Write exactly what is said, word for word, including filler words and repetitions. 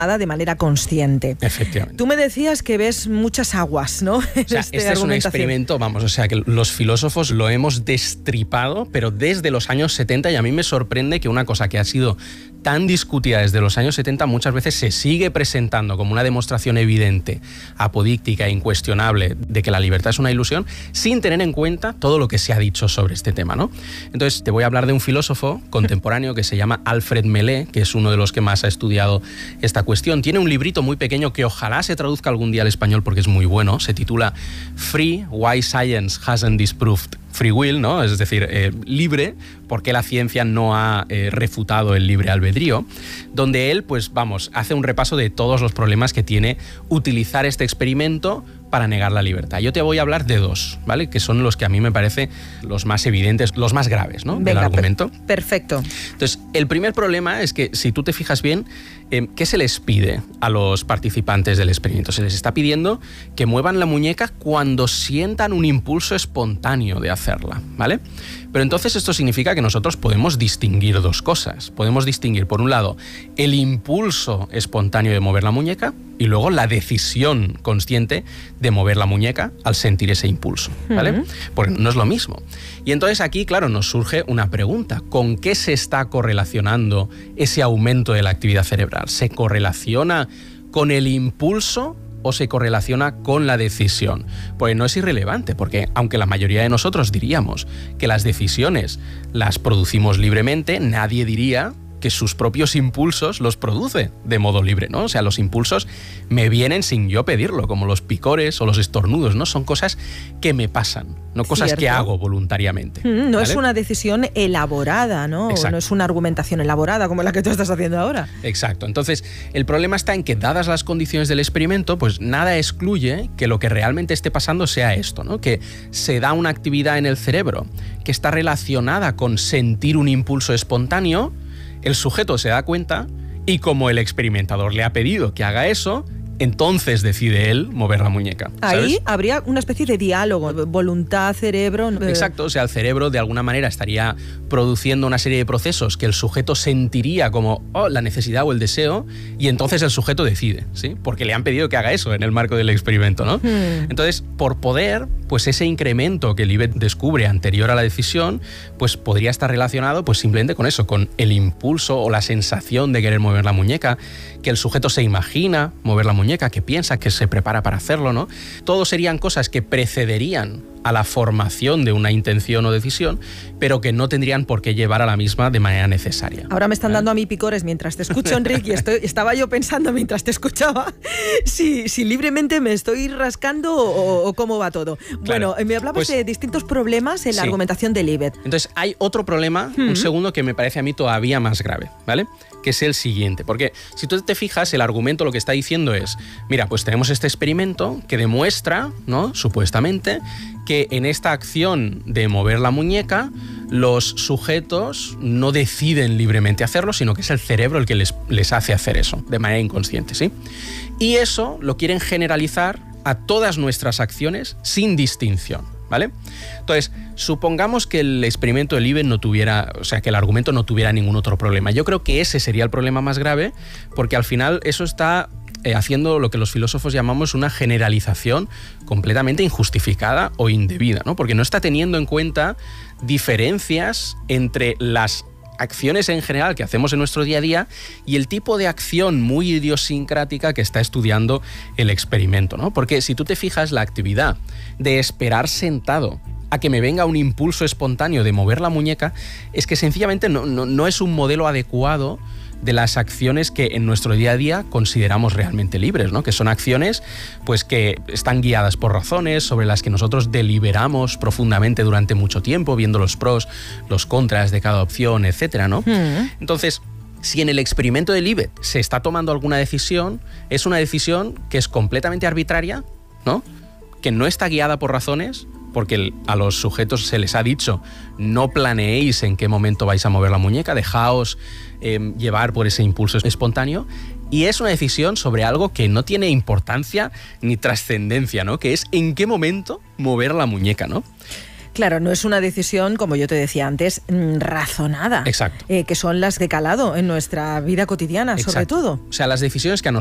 de manera consciente. Efectivamente. Tú me decías que ves muchas aguas, ¿no? O sea, este, este es un experimento, vamos, o sea, que los filósofos lo hemos destripado, pero desde los años setenta, y a mí me sorprende que una cosa que ha sido tan discutida desde los años setenta muchas veces se sigue presentando como una demostración evidente, apodíctica e incuestionable de que la libertad es una ilusión, sin tener en cuenta todo lo que se ha dicho sobre este tema, ¿no? Entonces, te voy a hablar de un filósofo contemporáneo que se llama Alfred Meller, que es uno de los que más ha estudiado esta cuestión. Tiene un librito muy pequeño que ojalá se traduzca algún día al español porque es muy bueno. Se titula Free, Why Science Hasn't Disproved Free Will, ¿no? Es decir, eh, libre, porque la ciencia no ha eh, refutado el libre albedrío, donde él, pues vamos, hace un repaso de todos los problemas que tiene utilizar este experimento para negar la libertad. Yo te voy a hablar de dos, ¿vale? Que son los que a mí me parece los más evidentes, los más graves, ¿no? Venga, del argumento. Per- perfecto. Entonces, el primer problema es que, si tú te fijas bien, eh, ¿qué se les pide a los participantes del experimento? Se les está pidiendo que muevan la muñeca cuando sientan un impulso espontáneo de hacerla, ¿vale? Pero entonces esto significa que nosotros podemos distinguir dos cosas. Podemos distinguir, por un lado, el impulso espontáneo de mover la muñeca y luego la decisión consciente de mover la muñeca al sentir ese impulso, ¿vale? Uh-huh. Porque no es lo mismo. Y entonces aquí, claro, nos surge una pregunta. ¿Con qué se está correlacionando ese aumento de la actividad cerebral? ¿Se correlaciona con el impulso o se correlaciona con la decisión? Pues no es irrelevante, porque aunque la mayoría de nosotros diríamos que las decisiones las producimos libremente, nadie diría que sus propios impulsos los produce de modo libre, ¿no? O sea, los impulsos me vienen sin yo pedirlo, como los picores o los estornudos, ¿no? Son cosas que me pasan, no cosas Cierto. que hago voluntariamente. Mm, no ¿vale? es una decisión elaborada, ¿no? Exacto. No es una argumentación elaborada como la que tú estás haciendo ahora. Exacto. Entonces, el problema está en que, dadas las condiciones del experimento, pues nada excluye que lo que realmente esté pasando sea esto, ¿no? Que se da una actividad en el cerebro que está relacionada con sentir un impulso espontáneo. El sujeto se da cuenta y, como el experimentador le ha pedido que haga eso, entonces decide él mover la muñeca, ¿sabes? Ahí habría una especie de diálogo, voluntad, cerebro... Exacto, o sea, el cerebro de alguna manera estaría produciendo una serie de procesos que el sujeto sentiría como oh, la necesidad o el deseo, y entonces el sujeto decide, ¿sí? Porque le han pedido que haga eso en el marco del experimento, ¿no? Hmm. Entonces, por poder, pues ese incremento que Libet descubre anterior a la decisión, pues podría estar relacionado pues simplemente con eso, con el impulso o la sensación de querer mover la muñeca, que el sujeto se imagina mover la muñeca, que piensa, que se prepara para hacerlo, ¿no? Todo serían cosas que precederían a la formación de una intención o decisión, pero que no tendrían por qué llevar a la misma de manera necesaria. Ahora me están ¿vale? dando a mí picores mientras te escucho, Enrique, y estoy, estaba yo pensando mientras te escuchaba si, si libremente me estoy rascando o, o cómo va todo. Claro. Bueno, me hablabas pues, de distintos problemas en sí. la argumentación de Libet. Entonces, hay otro problema, uh-huh. un segundo, que me parece a mí todavía más grave, ¿vale? Que es el siguiente, porque si tú te fijas, el argumento lo que está diciendo es, mira, pues tenemos este experimento que demuestra, ¿no?, supuestamente, que en esta acción de mover la muñeca, los sujetos no deciden libremente hacerlo, sino que es el cerebro el que les, les hace hacer eso, de manera inconsciente, ¿sí? Y eso lo quieren generalizar a todas nuestras acciones sin distinción, ¿vale? Entonces, supongamos que el experimento de Libet no tuviera, o sea, que el argumento no tuviera ningún otro problema. Yo creo que ese sería el problema más grave, porque al final eso está eh, haciendo lo que los filósofos llamamos una generalización completamente injustificada o indebida, ¿no? Porque no está teniendo en cuenta diferencias entre las acciones en general que hacemos en nuestro día a día y el tipo de acción muy idiosincrática que está estudiando el experimento, ¿no? Porque si tú te fijas, la actividad de esperar sentado a que me venga un impulso espontáneo de mover la muñeca es que sencillamente no, no, no es un modelo adecuado de las acciones que en nuestro día a día consideramos realmente libres, ¿no? Que son acciones pues, que están guiadas por razones sobre las que nosotros deliberamos profundamente durante mucho tiempo, viendo los pros, los contras de cada opción, etcétera, ¿no? Mm. Entonces, si en el experimento de Libet se está tomando alguna decisión, es una decisión que es completamente arbitraria, ¿no? Que no está guiada por razones, porque a los sujetos se les ha dicho no planeéis en qué momento vais a mover la muñeca, dejaos eh, llevar por ese impulso espontáneo, y es una decisión sobre algo que no tiene importancia ni trascendencia, ¿no? Que es en qué momento mover la muñeca, ¿no? Claro, no es una decisión, como yo te decía antes, razonada. Exacto. Eh, que son las de calado en nuestra vida cotidiana, Exacto. sobre todo. O sea, las decisiones que a